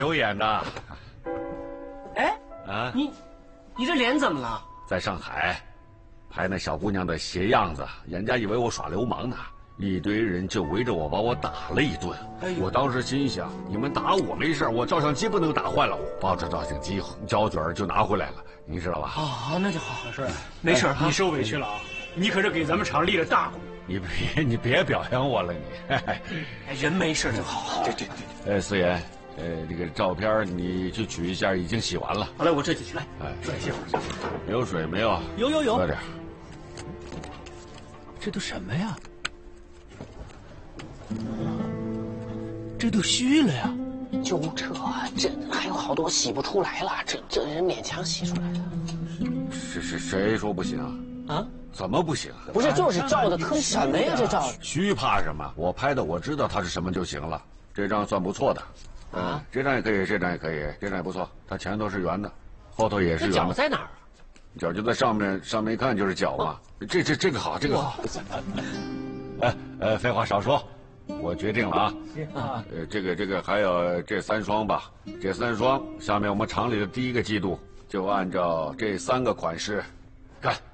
有演的。 哎， 啊， 你这脸怎么了？ 在上海拍那小姑娘的鞋样子，人家以为我耍流氓呢，一堆人就围着我把我打了一顿。我当时心想，你们打我没事，我照相机不能打坏了，我抱着照相机胶卷就拿回来了，你知道吧？ 哦，那就好。 老师， 没事， 你受委屈了啊！你可是给咱们厂立了大功。 你别表扬我了你。 哎，人没事就好。 对。思妍，这个照片你去取一下，已经洗完了。 好嘞，我这就去。来， 帅气会儿。 有水没有？ 有。 快点。 这都什么呀？这都虚了呀！ 就这还有好多洗不出来了，这人勉强洗出来的。 是谁说不行啊？ 怎么不行？ 不是，就是照的特什么呀？这照虚怕什么？我拍的我知道它是什么就行了。这张算不错的。 啊， 这张也可以，这张也可以，这张也不错。它前头是圆的，后头也是圆的。 脚在哪儿啊？ 脚就在上面，上面一看就是脚嘛。这个好，这个好。废话少说，我决定了啊。这个还有这3双吧，这3双下面我们厂里的第1个季度就按照这3个款式干。